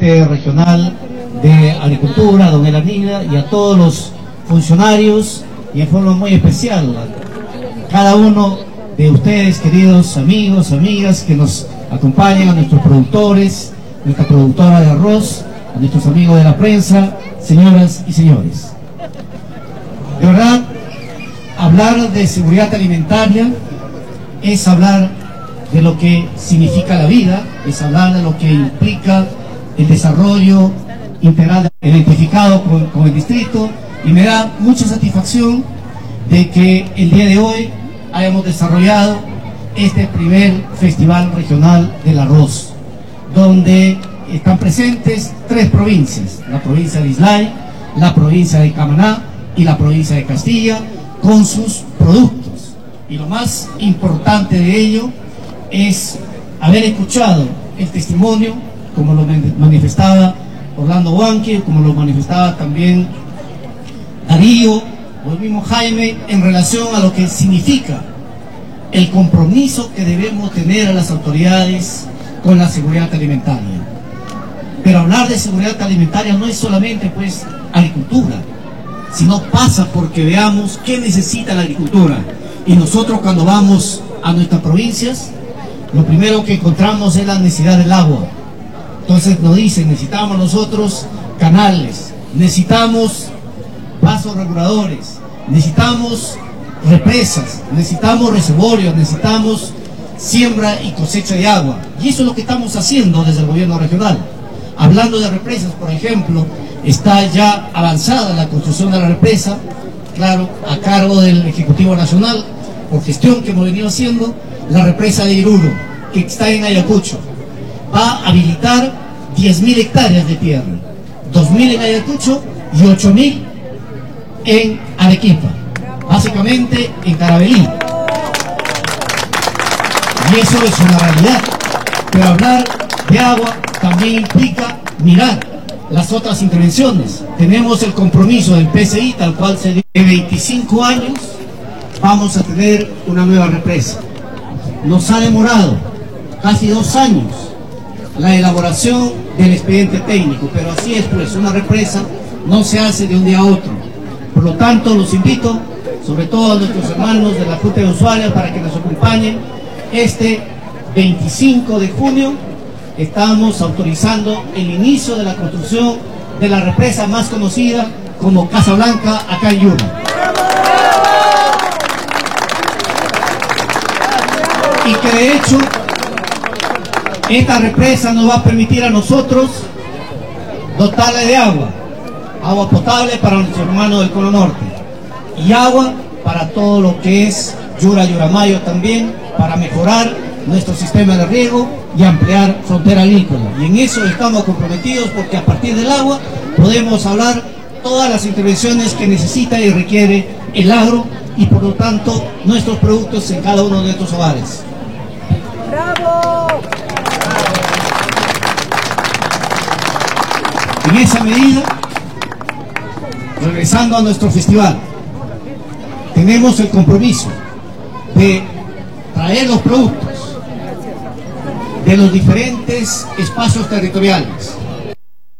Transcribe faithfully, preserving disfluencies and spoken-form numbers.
gerente regional de Agricultura, don Elanila, y a todos los funcionarios, y en forma muy especial a cada uno de ustedes, queridos amigos, amigas, que nos acompañan, a nuestros productores, nuestra productora de arroz, a nuestros amigos de la prensa, señoras y señores. De verdad, hablar de seguridad alimentaria es hablar de lo que significa la vida, es hablar de lo que implica el desarrollo integral identificado con, con el distrito, y me da mucha satisfacción de que el día de hoy hayamos desarrollado este primer Festival Regional del Arroz, donde están presentes tres provincias: la provincia de Islay, la provincia de Camaná y la provincia de Castilla, con sus productos. Y lo más importante de ello es haber escuchado el testimonio, como lo manifestaba Orlando Huanque, como lo manifestaba también Darío o el mismo Jaime, en relación a lo que significa el compromiso que debemos tener a las autoridades con la seguridad alimentaria. Pero hablar de seguridad alimentaria no es solamente pues agricultura, sino pasa porque veamos qué necesita la agricultura. Y nosotros, cuando vamos a nuestras provincias, lo primero que encontramos es la necesidad del agua. Entonces nos dicen: necesitamos nosotros canales, necesitamos vasos reguladores, necesitamos represas, necesitamos reservorios, necesitamos siembra y cosecha de agua. Y eso es lo que estamos haciendo desde el gobierno regional. Hablando de represas, por ejemplo, está ya avanzada la construcción de la represa, claro, a cargo del Ejecutivo Nacional, por gestión que hemos venido haciendo. La represa de Iruro, que está en Ayacucho, va a habilitar diez mil hectáreas de tierra, dos mil en Ayacucho y ocho mil en Arequipa, básicamente en Carabelí. Y eso es una realidad. Pero hablar de agua también implica mirar las otras intervenciones. Tenemos el compromiso del P C I, tal cual se dio de veinticinco años, vamos a tener una nueva represa. Nos ha demorado casi dos años la elaboración del expediente técnico, pero así es, pues una represa no se hace de un día a otro. Por lo tanto, los invito, sobre todo a nuestros hermanos de la Junta de Usuarios, para que nos acompañen. Este veinticinco de junio estamos autorizando el inicio de la construcción de la represa más conocida como Casablanca, acá en Yuma. Y que de hecho esta represa nos va a permitir a nosotros dotarle de agua, agua potable para nuestros hermanos del Cono Norte, y agua para todo lo que es Yura, Yuramayo también, para mejorar nuestro sistema de riego y ampliar frontera agrícola. Y en eso estamos comprometidos, porque a partir del agua podemos hablar todas las intervenciones que necesita y requiere el agro, y por lo tanto nuestros productos en cada uno de nuestros hogares. ¡Bravo! En esa medida, regresando a nuestro festival, tenemos el compromiso de traer los productos de los diferentes espacios territoriales,